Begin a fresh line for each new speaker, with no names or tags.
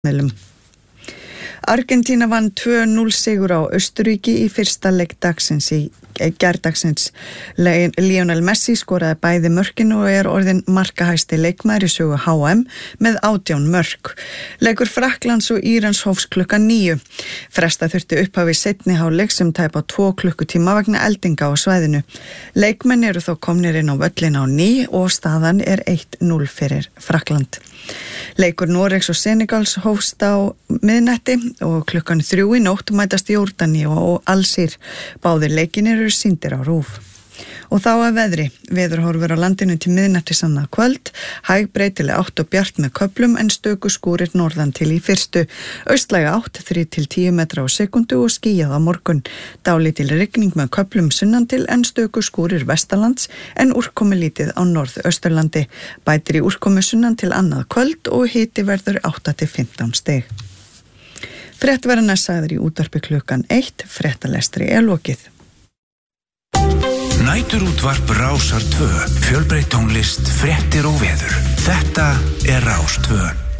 meðlum. Argentína vann 2-0 sigur á Austurríki í fyrsta leik dagsins í gærdagsins. Lionel Messi skoraði bæði mörkin og orðinn markahæsti leikmaður í sögu HM með 18 mörk. Leikur Frakklands og Írans hófst klukkan 9. Fresta þurfti upphafi seinni hálfleik sem tæpa 2 klukkutíma vegna eldinga á svæðinu. Leikmenn eru þó komnir inn á völlina á ný og staðan 1-0 fyrir Frakkland. Leikur Noregs og Senegals hófst á miðnætti og klukkan 3 í nótt mætast Jórdaníu og Alsír. Báðir leikirnir eru sýndir á RÚV. Og þá að veðri. Veðurhorfur á landinu til miðnættis annað kvöld. Hæg breytileg 8 og bjart með köflum en stöku skúrir norðan til í fyrstu. Austlæga 8, 3-10 metra á sekundu og skýjað á morgun. Dálítil rigning með köflum sunnan til en stöku skúrir vestanlands en úrkomi lítið á norðausturlandi. Bætir í úrkomi sunnan til annað kvöld og hiti verður 8-15 stig. Fréttverðarnar sagðir í útvarpi klukkan 1. Fréttalestri lokið.
Næturútvarp Rásar 2, fjölbreytt tónlist, fréttir og veður. Þetta Rás 2.